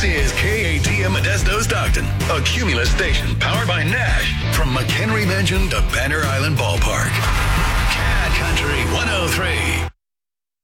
is KATM Modesto Stockton, a Cumulus station powered by Nash from McHenry Mansion to Banner Island Ballpark.